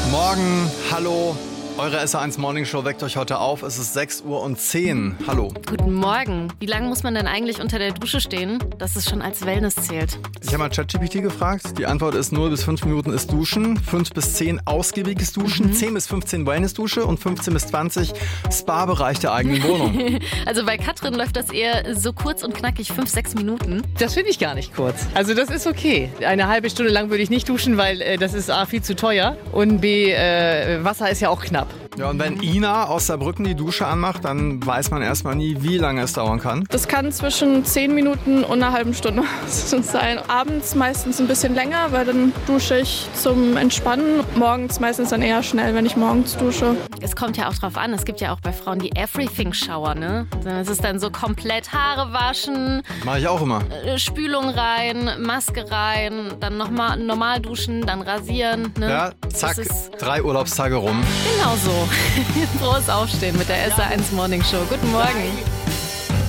Morgen, hallo. Eure SR1 Morning Show weckt euch heute auf. Es ist 6:10 Uhr. Hallo. Guten Morgen. Wie lange muss man denn eigentlich unter der Dusche stehen, dass es schon als Wellness zählt? Ich habe mal ChatGPT gefragt. Die Antwort ist 0 bis 5 Minuten ist Duschen, 5 bis 10 ausgiebiges Duschen, 10 bis 15 Wellness-Dusche und 15 bis 20 Spa-Bereich der eigenen Wohnung. Also bei Katrin läuft das eher so kurz und knackig, 5-6 Minuten. Das finde ich gar nicht kurz. Also das ist okay. Eine halbe Stunde lang würde ich nicht duschen, weil das ist A, viel zu teuer und B, Wasser ist ja auch knapp. Ja, und wenn Ina aus Saarbrücken die Dusche anmacht, dann weiß man erstmal nie, wie lange es dauern kann. Das kann zwischen 10 Minuten und einer halben Stunde sein. Abends meistens ein bisschen länger, weil dann dusche ich zum Entspannen. Morgens meistens dann eher schnell, wenn ich morgens dusche. Es kommt ja auch drauf an, es gibt ja auch bei Frauen die Everything-Shower, ne? Es ist dann so komplett Haare waschen, Mache ich auch immer. Spülung rein, Maske rein, dann nochmal normal duschen, dann rasieren, ne? Ja, zack, Das ist 3 Urlaubstage rum. genau so. Frohes Aufstehen mit der SR1 Morning Show. Guten Morgen.